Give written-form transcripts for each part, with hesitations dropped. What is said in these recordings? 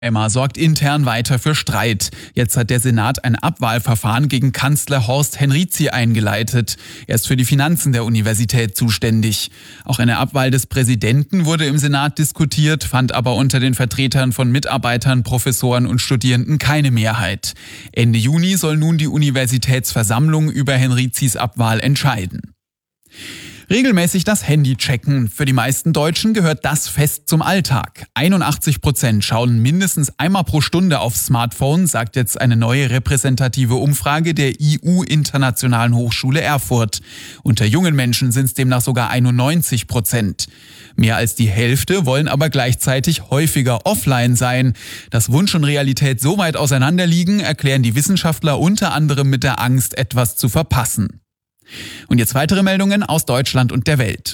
Emma sorgt intern weiter für Streit. Jetzt hat der Senat ein Abwahlverfahren gegen Kanzler Horst Henrizi eingeleitet. Er ist für die Finanzen der Universität zuständig. Auch eine Abwahl des Präsidenten wurde im Senat diskutiert, fand aber unter den Vertretern von Mitarbeitern, Professoren und Studierenden keine Mehrheit. Ende Juni soll nun die Universitätsversammlung über Henrizis Abwahl entscheiden. Regelmäßig das Handy checken. Für die meisten Deutschen gehört das fest zum Alltag. 81% schauen mindestens einmal pro Stunde aufs Smartphone, sagt jetzt eine neue repräsentative Umfrage der IU-Internationalen Hochschule Erfurt. Unter jungen Menschen sind es demnach sogar 91%. Mehr als die Hälfte wollen aber gleichzeitig häufiger offline sein. Dass Wunsch und Realität so weit auseinanderliegen, erklären die Wissenschaftler unter anderem mit der Angst, etwas zu verpassen. Und jetzt weitere Meldungen aus Deutschland und der Welt.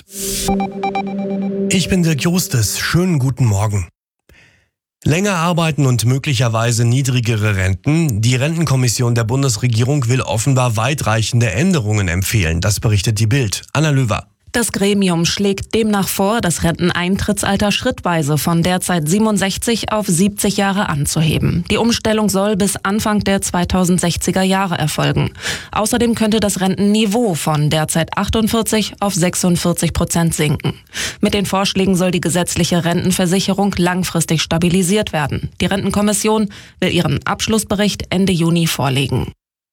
Ich bin Dirk Justes. Schönen guten Morgen. Länger arbeiten und möglicherweise niedrigere Renten. Die Rentenkommission der Bundesregierung will offenbar weitreichende Änderungen empfehlen. Das berichtet die Bild. Anna Löwer. Das Gremium schlägt demnach vor, das Renteneintrittsalter schrittweise von derzeit 67 auf 70 Jahre anzuheben. Die Umstellung soll bis Anfang der 2060er Jahre erfolgen. Außerdem könnte das Rentenniveau von derzeit 48 auf 46% sinken. Mit den Vorschlägen soll die gesetzliche Rentenversicherung langfristig stabilisiert werden. Die Rentenkommission will ihren Abschlussbericht Ende Juni vorlegen.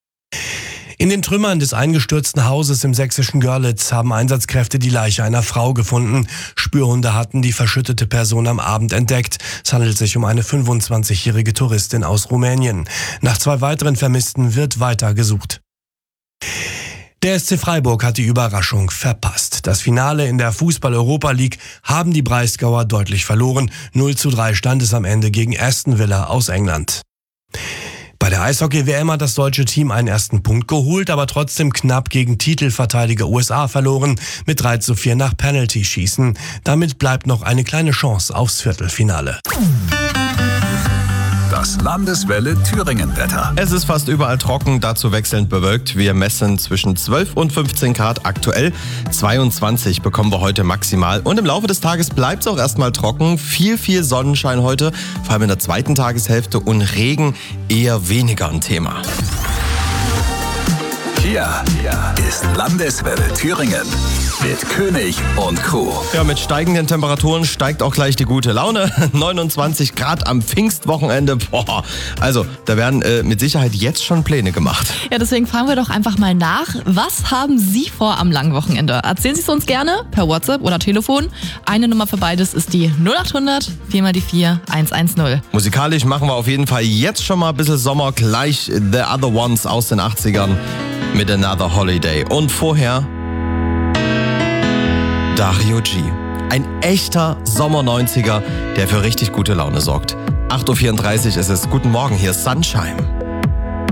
In den Trümmern des eingestürzten Hauses im sächsischen Görlitz haben Einsatzkräfte die Leiche einer Frau gefunden. Spürhunde hatten die verschüttete Person am Abend entdeckt. Es handelt sich um eine 25-jährige Touristin aus Rumänien. Nach 2 weiteren Vermissten wird weiter gesucht. Der SC Freiburg hat die Überraschung verpasst. Das Finale in der Fußball-Europa League haben die Breisgauer deutlich verloren. 0:3 stand es am Ende gegen Aston Villa aus England. Bei der Eishockey-WM hat das deutsche Team einen ersten Punkt geholt, aber trotzdem knapp gegen Titelverteidiger USA verloren, mit 3:4 nach Penalty-Schießen. Damit bleibt noch eine kleine Chance aufs Viertelfinale. Das Landeswelle Thüringen-Wetter. Es ist fast überall trocken, dazu wechselnd bewölkt. Wir messen zwischen 12 und 15 Grad. Aktuell 22 bekommen wir heute maximal. Und im Laufe des Tages bleibt es auch erstmal trocken. Viel Sonnenschein heute, vor allem in der zweiten Tageshälfte. Und Regen eher weniger ein Thema. Hier ist Landeswelle Thüringen mit König und Co. Ja, mit steigenden Temperaturen steigt auch gleich die gute Laune. 29 Grad am Pfingstwochenende. Boah, also da werden mit Sicherheit jetzt schon Pläne gemacht. Ja, deswegen fragen wir doch einfach mal nach. Was haben Sie vor am langen Wochenende? Erzählen Sie es uns gerne per WhatsApp oder Telefon. Eine Nummer für beides ist die 0800 4x4 110. Musikalisch machen wir auf jeden Fall jetzt schon mal ein bisschen Sommer. Gleich The Other Ones aus den 80ern mit Another Holiday. Und vorher Dario G. Ein echter Sommer-90er, der für richtig gute Laune sorgt. 8:34 Uhr ist es. Guten Morgen, hier ist Sunshine.